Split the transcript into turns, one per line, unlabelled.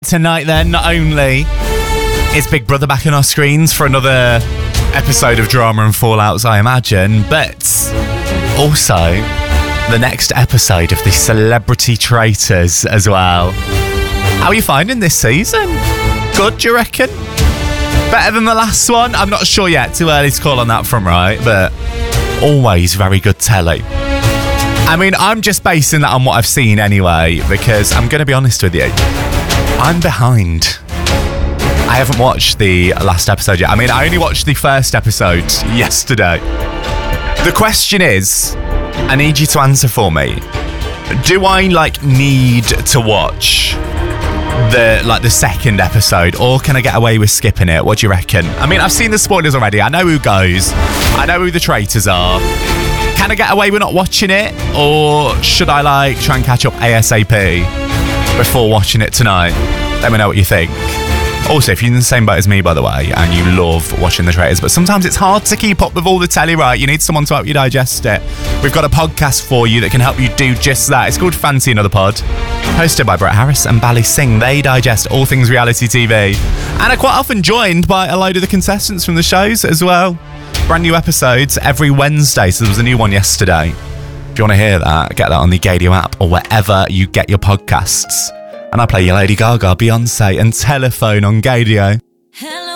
Tonight then, not only is Big Brother back on our screens for another episode of Drama and Fallouts, I imagine, but also the next episode of the Celebrity Traitors as well. How are you finding this season? Good, do you reckon? Better than the last one? I'm not sure yet, too early to call on that front, right? But always very good telly. I mean, I'm just basing that on what I've seen anyway, because I'm going to be honest with you, I'm behind. I haven't watched the last episode yet. I mean, I only watched the first episode yesterday. The question is, I need you to answer for me. Do I need to watch the second episode, or can I get away with skipping it? What do you reckon? I mean, I've seen the spoilers already. I know who goes. I know who the traitors are. Can I get away with not watching it, or should I try and catch up ASAP before watching it tonight? Let me know what you think. Also, if you're in the same boat as me, by the way, and you love watching the traitors, but sometimes it's hard to keep up with all the telly, right? You need someone to help you digest it. We've got a podcast for you that can help you do just that. It's called Fancy Another Pod, hosted by Brett Harris and Bally Singh. They digest all things reality TV and are quite often joined by a load of the contestants from the shows as well. Brand new episodes every Wednesday, so there was a new one yesterday. If you want to hear that, get that on the Gadio app or wherever you get your podcasts. And I play your Lady Gaga, Beyonce and Telephone on Gadio.